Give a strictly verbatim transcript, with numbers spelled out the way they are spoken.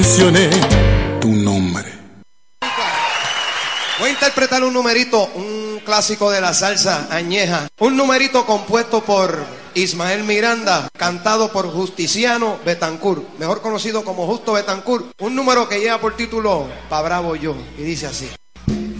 Mencioné tu nombre. Voy a interpretar un numerito, un clásico de la salsa añeja. Un numerito compuesto por Ismael Miranda, cantado por Justiciano Betancourt, mejor conocido como Justo Betancourt. Un número que lleva por título Pa' Bravo Yo, y dice así.